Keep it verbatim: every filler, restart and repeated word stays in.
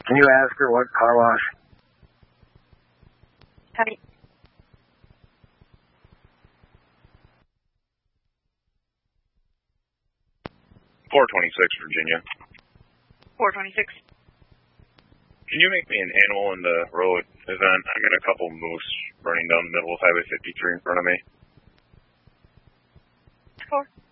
Can you ask her what car wash? Honey. four twenty-six, Virginia. four twenty-six. Can you make me an animal in the road event? I got a couple moose running down the middle of Highway fifty-three in front of me. Four.